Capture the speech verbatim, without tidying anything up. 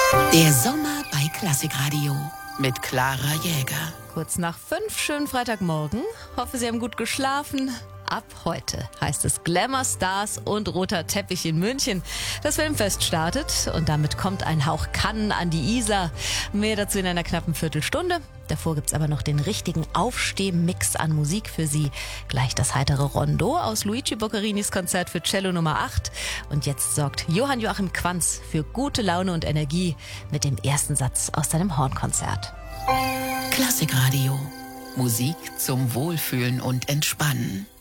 Der Sommer bei Klassikradio mit Clara Jäger. Kurz nach fünf, schönen Freitagmorgen. Hoffe, Sie haben gut geschlafen. Ab heute heißt es Glamour Stars und roter Teppich in München. Das Filmfest startet und damit kommt ein Hauch Cannes an die Isar. Mehr dazu in einer knappen Viertelstunde. Davor gibt's aber noch den richtigen Aufstehmix an Musik für Sie. Gleich das heitere Rondo aus Luigi Boccarinis Konzert für Cello Nummer acht. Und jetzt sorgt Johann Joachim Quanz für gute Laune und Energie mit dem ersten Satz aus seinem Hornkonzert. Klassikradio. Musik zum Wohlfühlen und Entspannen.